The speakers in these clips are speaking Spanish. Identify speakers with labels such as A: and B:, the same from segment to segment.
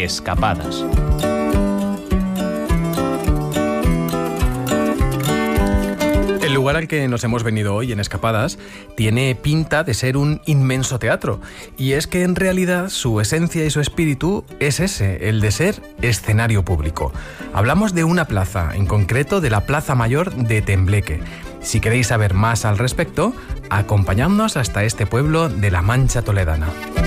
A: Escapadas.
B: El lugar al que nos hemos venido hoy en Escapadas tiene pinta de ser un inmenso teatro, y es que en realidad su esencia y su espíritu es ese, el de ser escenario público. Hablamos de una plaza, en concreto de la Plaza Mayor de Tembleque. Si queréis saber más al respecto, acompañadnos hasta este pueblo de la Mancha toledana.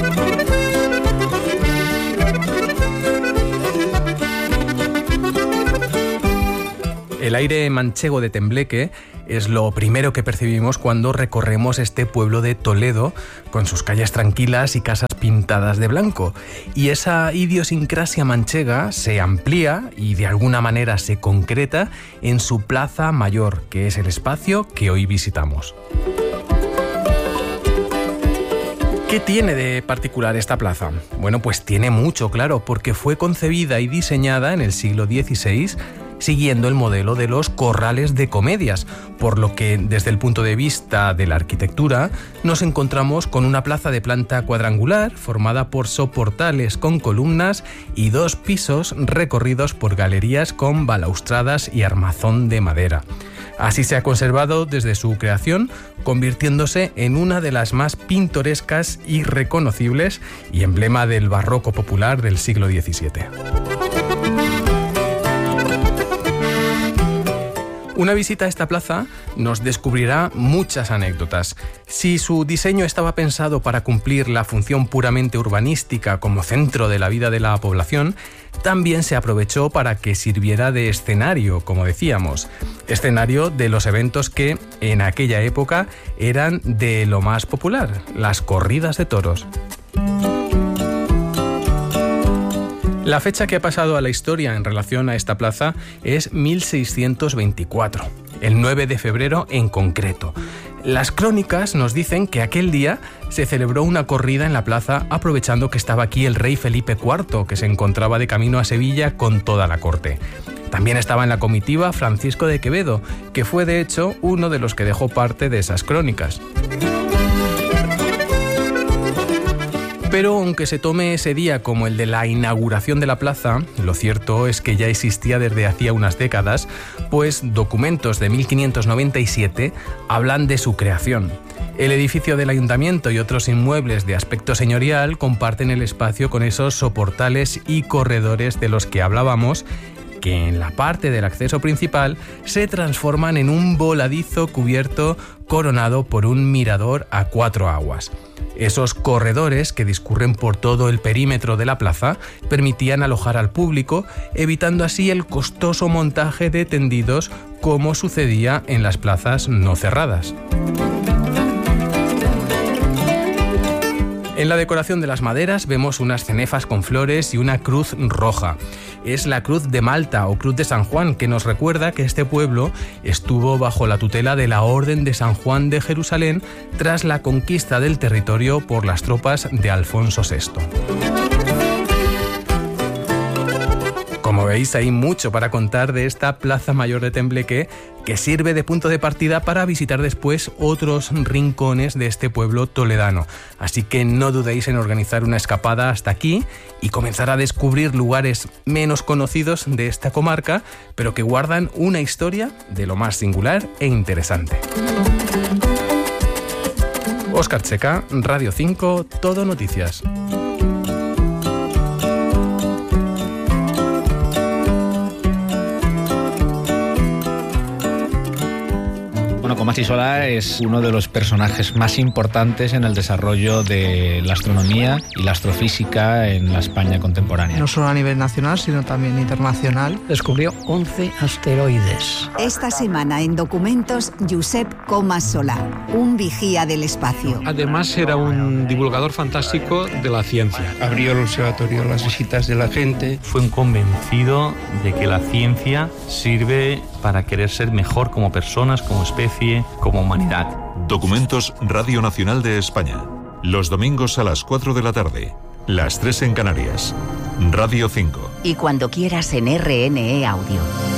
B: El aire manchego de Tembleque es lo primero que percibimos cuando recorremos este pueblo de Toledo, con sus calles tranquilas y casas pintadas de blanco. Y esa idiosincrasia manchega se amplía y de alguna manera se concreta en su Plaza Mayor, que es el espacio que hoy visitamos. ¿Qué tiene de particular esta plaza? Bueno, pues tiene mucho, claro, porque fue concebida y diseñada en el siglo XVI siguiendo el modelo de los corrales de comedias, por lo que desde el punto de vista de la arquitectura nos encontramos con una plaza de planta cuadrangular formada por soportales con columnas y 2 pisos recorridos por galerías con balaustradas y armazón de madera. Así se ha conservado desde su creación, convirtiéndose en una de las más pintorescas y reconocibles y emblema del barroco popular del siglo XVII. Una visita a esta plaza nos descubrirá muchas anécdotas. Si su diseño estaba pensado para cumplir la función puramente urbanística como centro de la vida de la población, también se aprovechó para que sirviera de escenario, como decíamos. Escenario de los eventos que en aquella época eran de lo más popular, las corridas de toros. La fecha que ha pasado a la historia en relación a esta plaza es 1624, el 9 de febrero en concreto. Las crónicas nos dicen que aquel día se celebró una corrida en la plaza aprovechando que estaba aquí el rey Felipe IV, que se encontraba de camino a Sevilla con toda la corte. También estaba en la comitiva Francisco de Quevedo, que fue de hecho uno de los que dejó parte de esas crónicas. Pero aunque se tome ese día como el de la inauguración de la plaza, lo cierto es que ya existía desde hacía unas décadas, pues documentos de 1597 hablan de su creación. El edificio del ayuntamiento y otros inmuebles de aspecto señorial comparten el espacio con esos soportales y corredores de los que hablábamos, que en la parte del acceso principal se transforman en un voladizo cubierto coronado por un mirador a 4 aguas. Esos corredores que discurren por todo el perímetro de la plaza permitían alojar al público, evitando así el costoso montaje de tendidos como sucedía en las plazas no cerradas. En la decoración de las maderas vemos unas cenefas con flores y una cruz roja. Es la Cruz de Malta o Cruz de San Juan, que nos recuerda que este pueblo estuvo bajo la tutela de la Orden de San Juan de Jerusalén tras la conquista del territorio por las tropas de Alfonso VI. Como veis, hay mucho para contar de esta Plaza Mayor de Tembleque, que sirve de punto de partida para visitar después otros rincones de este pueblo toledano. Así que no dudéis en organizar una escapada hasta aquí y comenzar a descubrir lugares menos conocidos de esta comarca, pero que guardan una historia de lo más singular e interesante. Óscar Checa, Radio 5, Todo Noticias.
C: Comas Solà es uno de los personajes más importantes en el desarrollo de la astronomía y la astrofísica en la España contemporánea.
D: No solo a nivel nacional, sino también internacional.
E: Descubrió 11 asteroides.
F: Esta semana en Documentos, Josep Comas Solà, un vigía del espacio.
G: Además era un divulgador fantástico de la ciencia.
H: Abrió el observatorio a las visitas de la gente.
I: Fue un convencido de que la ciencia sirve para querer ser mejor como personas, como especie, como humanidad.
J: Documentos Radio Nacional de España. Los domingos a las 4 de la tarde. Las 3 en Canarias. Radio 5.
F: Y cuando quieras en RNE Audio.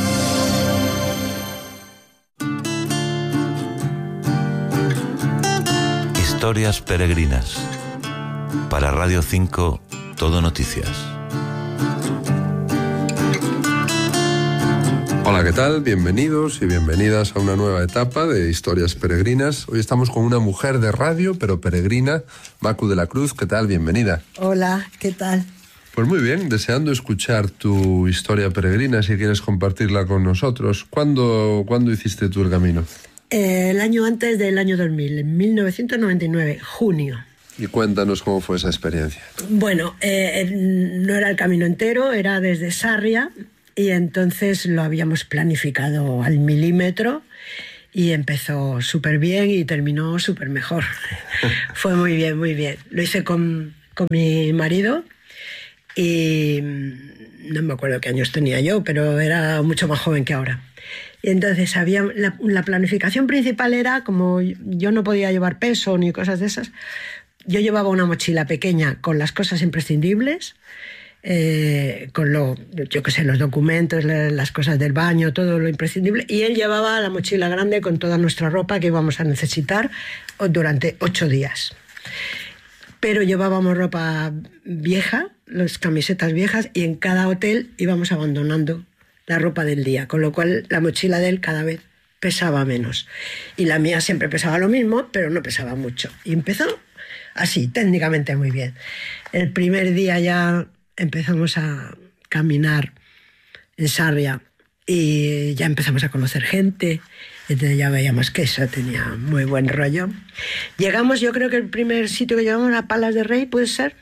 K: Historias peregrinas. Para Radio 5, Todo Noticias.
A: Hola, ¿qué tal? Bienvenidos y bienvenidas a una nueva etapa de Historias Peregrinas. Hoy estamos con una mujer de radio, pero peregrina, Macu de la Cruz. ¿Qué tal? Bienvenida.
K: Hola, ¿qué tal?
A: Pues muy bien, deseando escuchar tu historia peregrina, si quieres compartirla con nosotros. ¿Cuándo hiciste tú el camino?
K: El año antes del año 2000, en 1999, junio.
A: Y cuéntanos cómo fue esa experiencia.
K: Bueno, no era el camino entero, era desde Sarria, y entonces lo habíamos planificado al milímetro y empezó súper bien y terminó súper mejor. Fue muy bien, muy bien. Lo hice con mi marido y no me acuerdo qué años tenía yo, pero era mucho más joven que ahora. Y entonces la planificación principal era, como yo no podía llevar peso ni cosas de esas, yo llevaba una mochila pequeña con las cosas imprescindibles, con los documentos, las cosas del baño, todo lo imprescindible, y él llevaba la mochila grande con toda nuestra ropa que íbamos a necesitar durante 8 días. Pero llevábamos ropa vieja, las camisetas viejas, y en cada hotel íbamos abandonando la ropa del día, con lo cual la mochila de él cada vez pesaba menos. Y la mía siempre pesaba lo mismo, pero no pesaba mucho. Y empezó así, técnicamente muy bien. El primer día ya empezamos a caminar en Sarria y ya empezamos a conocer gente, entonces ya veíamos que eso tenía muy buen rollo. Llegamos, yo creo que el primer sitio que llegamos a Palas de Rey, ¿puede ser?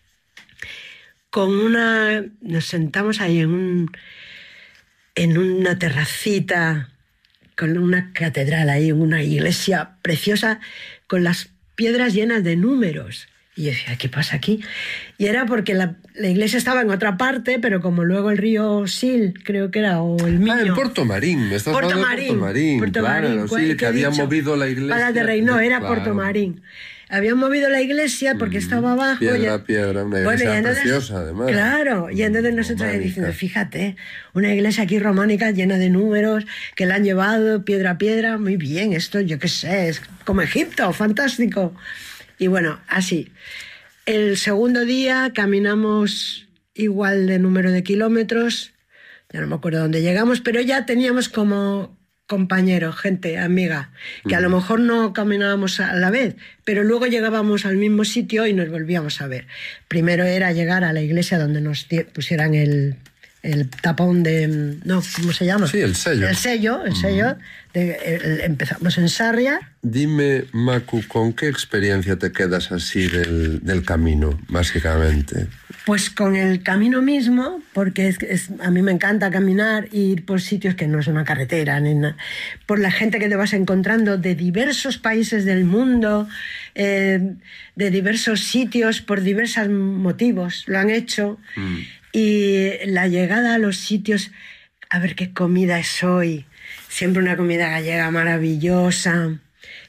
K: Nos sentamos ahí en una terracita con una catedral ahí, una iglesia preciosa con las piedras llenas de números. Y yo decía, ¿qué pasa aquí? Y era porque la iglesia estaba en otra parte, pero como luego el río Sil, creo que era, o el Miño.
A: En Puerto Marín, me estás hablando de Puerto Marín. Claro, sí, que habían movido la iglesia.
K: Palas de Rey, no, era claro. Puerto Marín. Habían movido la iglesia porque estaba abajo.
A: Piedra, una iglesia preciosa, además.
K: Claro, y entonces nosotros diciendo, fíjate, una iglesia aquí románica llena de números, que la han llevado piedra a piedra, muy bien, esto yo qué sé, es como Egipto, fantástico. Y bueno, así. El segundo día caminamos igual de número de kilómetros, ya no me acuerdo dónde llegamos, pero ya teníamos como compañeros, gente, amiga, que a lo mejor no caminábamos a la vez, pero luego llegábamos al mismo sitio y nos volvíamos a ver. Primero era llegar a la iglesia donde nos pusieran el tapón de... No, ¿cómo se llama?
A: Sí, el sello.
K: El sello. Empezamos en Sarria.
A: Dime, Macu, ¿con qué experiencia te quedas así del camino, básicamente?
K: Pues con el camino mismo, porque a mí me encanta caminar e ir por sitios que no es una carretera, ni nada. Por la gente que te vas encontrando de diversos países del mundo, de diversos sitios, por diversos motivos, lo han hecho. Y la llegada a los sitios, a ver qué comida es hoy, siempre una comida gallega maravillosa,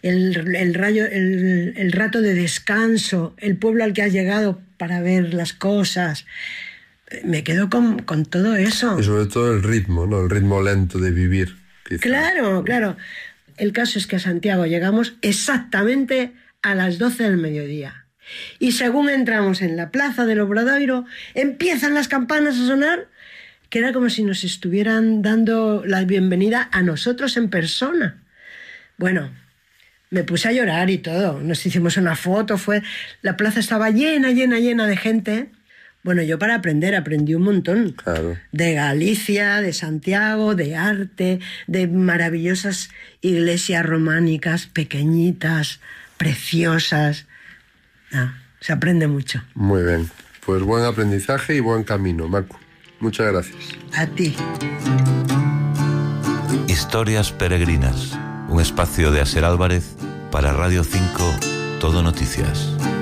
K: el rato de descanso, el pueblo al que has llegado para ver las cosas. Me quedo con todo eso.
A: Y sobre todo el ritmo, ¿no? El ritmo lento de vivir. Quizá.
K: Claro. El caso es que a Santiago llegamos exactamente a las 12 del mediodía. Y según entramos en la plaza del Obradoiro, empiezan las campanas a sonar, que era como si nos estuvieran dando la bienvenida a nosotros en persona. Bueno, me puse a llorar y todo. Nos hicimos una foto, la plaza estaba llena de gente. Bueno, yo para aprendí un montón.
A: Claro. De
K: Galicia, de Santiago, de arte, de maravillosas iglesias románicas, pequeñitas, preciosas. Se aprende mucho.
A: Muy bien. Pues buen aprendizaje y buen camino, Macu. Muchas gracias.
K: A ti.
L: Historias Peregrinas, un espacio de Aser Álvarez para Radio 5 Todo Noticias.